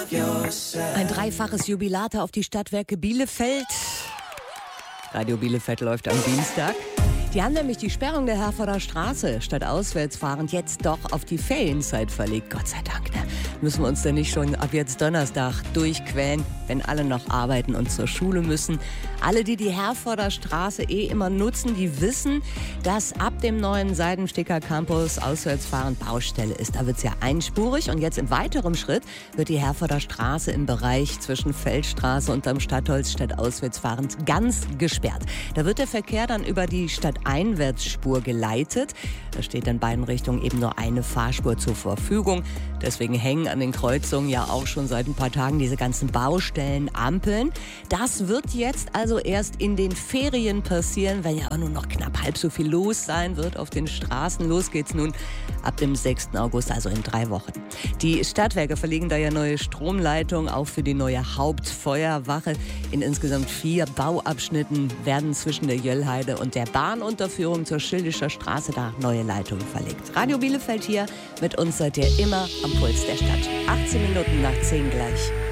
Ein dreifaches Jubilate auf die Stadtwerke Bielefeld. Radio Bielefeld läuft am Dienstag. Die haben nämlich die Sperrung der Herforder Straße statt auswärts fahrend jetzt doch auf die Ferienzeit verlegt. Gott sei Dank, ne? Müssen wir uns denn nicht schon ab jetzt Donnerstag durchquälen, wenn alle noch arbeiten und zur Schule müssen. Alle, die die Herforder Straße immer nutzen, die wissen, dass ab dem neuen Seidensticker Campus Auswärtsfahren Baustelle ist. Da wird es ja einspurig und jetzt im weiteren Schritt wird die Herforder Straße im Bereich zwischen Feldstraße und am Stadtholz statt auswärtsfahrend ganz gesperrt. Da wird der Verkehr dann über die Stadteinwärtsspur geleitet. Da steht in beiden Richtungen eben nur eine Fahrspur zur Verfügung. Deswegen hängen an den Kreuzungen ja auch schon seit ein paar Tagen diese ganzen Baustellen, Ampeln. Das wird jetzt also erst in den Ferien passieren, weil ja auch nur noch knapp halb so viel los sein wird auf den Straßen. Los geht's nun ab dem 6. August, also in 3 Wochen. Die Stadtwerke verlegen da ja neue Stromleitungen, auch für die neue Hauptfeuerwache. In insgesamt 4 Bauabschnitten werden zwischen der Jöllheide und der Bahnunterführung zur Schildischer Straße da neue Leitungen verlegt. Radio Bielefeld hier, mit uns seid ihr immer am Puls der Stadt. 18 Minuten nach 10 gleich.